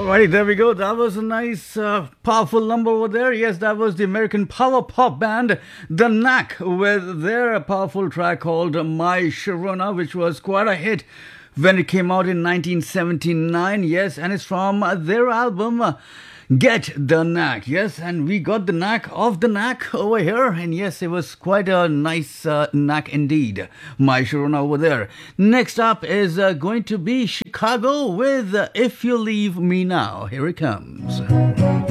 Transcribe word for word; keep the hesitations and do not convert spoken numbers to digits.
Alrighty, there we go. That was a nice, uh, powerful number over there. Yes, that was the American power pop band, The Knack, with their powerful track called My Sharona, which was quite a hit when it came out in nineteen seventy-nine. Yes, and it's from their album uh, Get the Knack. Yes, and we got the knack of the knack over here. And yes, it was quite a nice uh, knack indeed. My Sharona over there. Next up is uh, going to be Chicago with uh, If You Leave Me Now. Here it comes.